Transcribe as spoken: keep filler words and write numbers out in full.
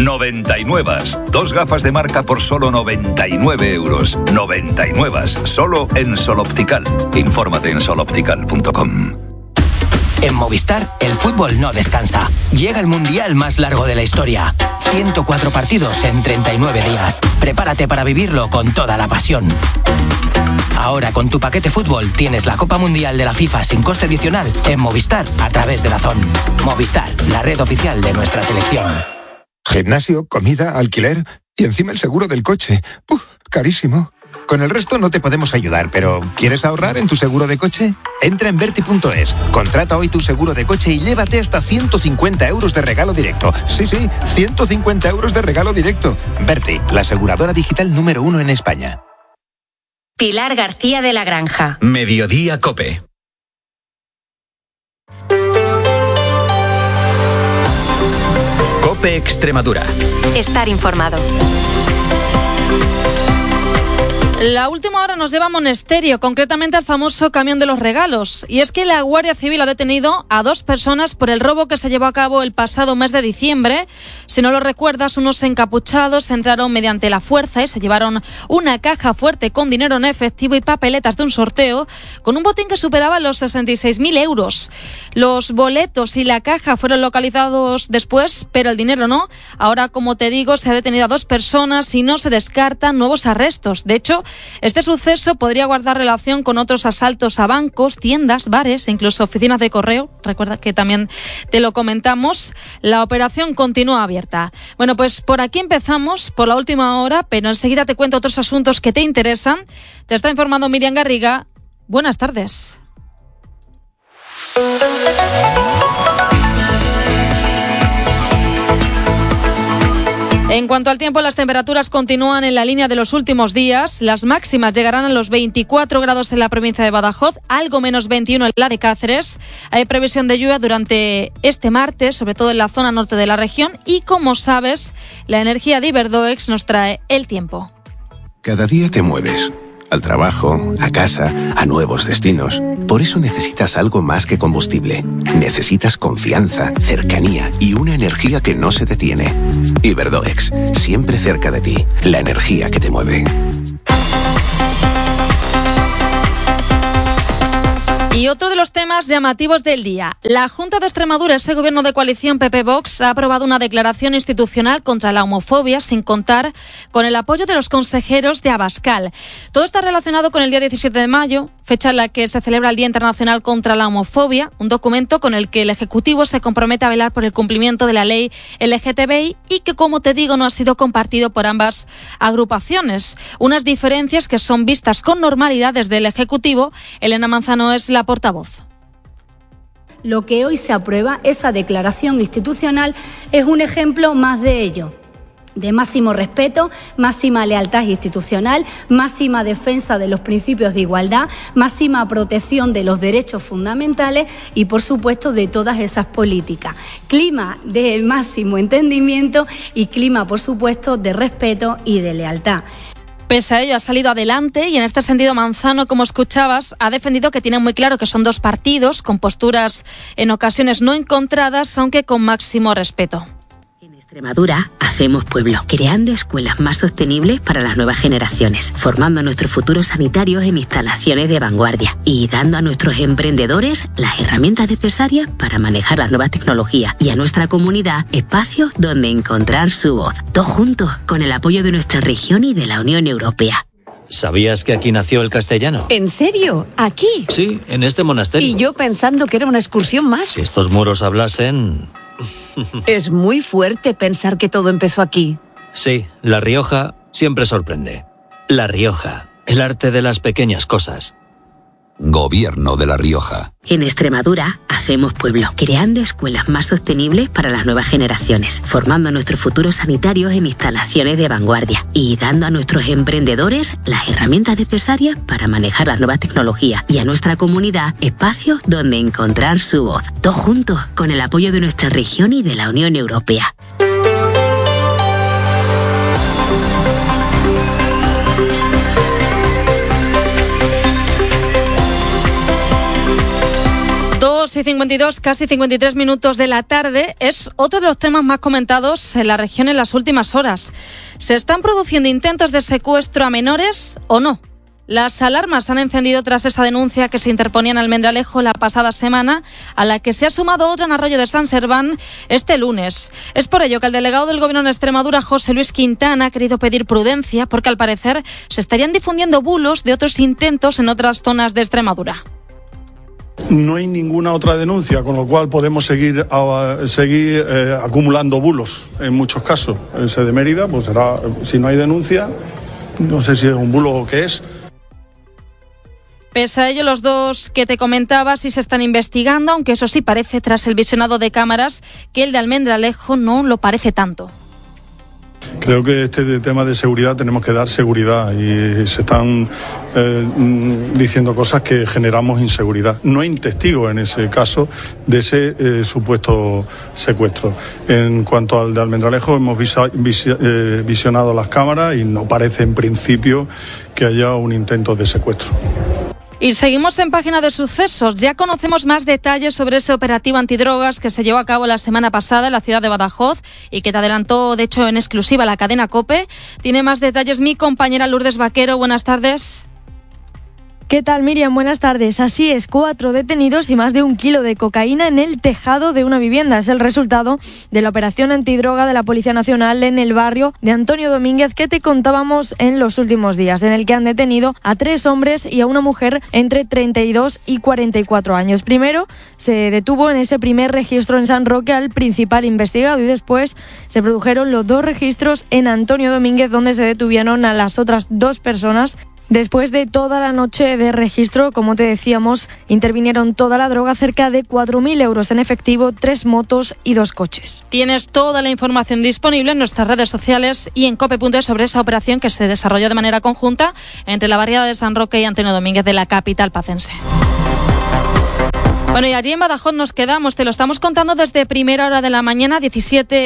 noventa y nueve. Dos gafas de marca por solo noventa y nueve euros. noventa y nueve. Solo en Sol Optical. Infórmate en sol optical punto com. En Movistar, el fútbol no descansa. Llega el mundial más largo de la historia. ciento cuatro partidos en treinta y nueve días. Prepárate para vivirlo con toda la pasión. Ahora con tu paquete fútbol tienes la Copa Mundial de la FIFA sin coste adicional en Movistar a través de DAZN. Movistar, la red oficial de nuestra selección. Gimnasio, comida, alquiler y encima el seguro del coche. ¡Uf! Carísimo. Con el resto no te podemos ayudar, pero ¿quieres ahorrar en tu seguro de coche? Entra en Verti punto es, contrata hoy tu seguro de coche y llévate hasta ciento cincuenta euros de regalo directo. Sí, sí, ciento cincuenta euros de regalo directo. Verti, la aseguradora digital número uno en España. Pilar García de la Granja. Mediodía Cope. Cope Extremadura. Estar informado. La última hora nos lleva a Monesterio, concretamente al famoso camión de los regalos. Y es que la Guardia Civil ha detenido a dos personas por el robo que se llevó a cabo el pasado mes de diciembre. Si no lo recuerdas, unos encapuchados entraron mediante la fuerza y se llevaron una caja fuerte con dinero en efectivo y papeletas de un sorteo, con un botín que superaba los sesenta y seis mil euros. Los boletos y la caja fueron localizados después, pero el dinero no. Ahora, como te digo, se ha detenido a dos personas y no se descartan nuevos arrestos. De hecho, este suceso podría guardar relación con otros asaltos a bancos, tiendas, bares e incluso oficinas de correo. Recuerda que también te lo comentamos. La operación continúa abierta. Bueno, pues por aquí empezamos, por la última hora, pero enseguida te cuento otros asuntos que te interesan. Te está informando Miriam Garriga. Buenas tardes. En cuanto al tiempo, las temperaturas continúan en la línea de los últimos días. Las máximas llegarán a los veinticuatro grados en la provincia de Badajoz, algo menos veintiuno en la de Cáceres. Hay previsión de lluvia durante este martes, sobre todo en la zona norte de la región. Y como sabes, la energía de Iberdoex nos trae el tiempo. Cada día te mueves. Al trabajo, a casa, a nuevos destinos. Por eso necesitas algo más que combustible. Necesitas confianza, cercanía y una energía que no se detiene. Iberdoex, siempre cerca de ti. La energía que te mueve. Y otro de los temas llamativos del día. La Junta de Extremadura, ese gobierno de coalición P P-Vox, ha aprobado una declaración institucional contra la homofobia sin contar con el apoyo de los consejeros de Abascal. Todo está relacionado con el día diecisiete de mayo, fecha en la que se celebra el Día Internacional contra la Homofobia, un documento con el que el Ejecutivo se compromete a velar por el cumplimiento de la ley L G T B I y que, como te digo, no ha sido compartido por ambas agrupaciones. Unas diferencias que son vistas con normalidad desde el Ejecutivo. Elena Manzano es la portavoz. Lo que hoy se aprueba, esa declaración institucional, es un ejemplo más de ello. De máximo respeto, máxima lealtad institucional, máxima defensa de los principios de igualdad, máxima protección de los derechos fundamentales y, por supuesto, de todas esas políticas. Clima de máximo entendimiento y clima, por supuesto, de respeto y de lealtad. Pese a ello, ha salido adelante y en este sentido Manzano, como escuchabas, ha defendido que tiene muy claro que son dos partidos con posturas en ocasiones no encontradas, aunque con máximo respeto. En Extremadura hacemos pueblo, creando escuelas más sostenibles para las nuevas generaciones, formando a nuestros futuros sanitarios en instalaciones de vanguardia y dando a nuestros emprendedores las herramientas necesarias para manejar las nuevas tecnologías y a nuestra comunidad espacios donde encontrar su voz. Todos juntos, con el apoyo de nuestra región y de la Unión Europea. ¿Sabías que aquí nació el castellano? ¿En serio? ¿Aquí? Sí, en este monasterio. Y yo pensando que era una excursión más. Si estos muros hablasen... Es muy fuerte pensar que todo empezó aquí. Sí, La Rioja siempre sorprende. La Rioja, el arte de las pequeñas cosas. Gobierno de La Rioja. En Extremadura hacemos pueblo, creando escuelas más sostenibles para las nuevas generaciones, formando a nuestros futuros sanitarios en instalaciones de vanguardia y dando a nuestros emprendedores las herramientas necesarias para manejar las nuevas tecnologías y a nuestra comunidad espacios donde encontrar su voz. Todos juntos, con el apoyo de nuestra región y de la Unión Europea. Dos y cincuenta y dos, casi cincuenta y tres minutos de la tarde, es otro de los temas más comentados en la región en las últimas horas. ¿Se están produciendo intentos de secuestro a menores o no? Las alarmas han encendido tras esa denuncia que se interponía en Almendralejo la pasada semana, a la que se ha sumado otra en Arroyo de San Serván este lunes. Es por ello que el delegado del Gobierno en Extremadura, José Luis Quintana, ha querido pedir prudencia porque al parecer se estarían difundiendo bulos de otros intentos en otras zonas de Extremadura. No hay ninguna otra denuncia, con lo cual podemos seguir, uh, seguir eh, acumulando bulos en muchos casos. Ese de Mérida, pues será, si no hay denuncia, no sé si es un bulo o qué es. Pese a ello, los dos que te comentaba sí se están investigando, aunque eso sí parece, tras el visionado de cámaras, que el de Almendralejo no lo parece tanto. Creo que este tema de seguridad tenemos que dar seguridad y se están eh, diciendo cosas que generamos inseguridad. No hay testigos en ese caso de ese eh, supuesto secuestro. En cuanto al de Almendralejo, hemos visa, visi, eh, visionado las cámaras y no parece en principio que haya un intento de secuestro. Y seguimos en Página de Sucesos. Ya conocemos más detalles sobre ese operativo antidrogas que se llevó a cabo la semana pasada en la ciudad de Badajoz y que te adelantó, de hecho, en exclusiva la cadena COPE. Tiene más detalles mi compañera Lourdes Vaquero. Buenas tardes. ¿Qué tal, Miriam? Buenas tardes. Así es, cuatro detenidos y más de un kilo de cocaína en el tejado de una vivienda. Es el resultado de la operación antidroga de la Policía Nacional en el barrio de Antonio Domínguez que te contábamos en los últimos días, en el que han detenido a tres hombres y a una mujer entre treinta y dos y cuarenta y cuatro años. Primero se detuvo en ese primer registro en San Roque al principal investigado y después se produjeron los dos registros en Antonio Domínguez donde se detuvieron a las otras dos personas. Después de toda la noche de registro, como te decíamos, intervinieron toda la droga, cerca de cuatro mil euros en efectivo, tres motos y dos coches. Tienes toda la información disponible en nuestras redes sociales y en cope punto es sobre esa operación que se desarrolló de manera conjunta entre la barriada de San Roque y Antonio Domínguez de la capital pacense. Bueno, y allí en Badajoz nos quedamos, te lo estamos contando desde primera hora de la mañana, diecisiete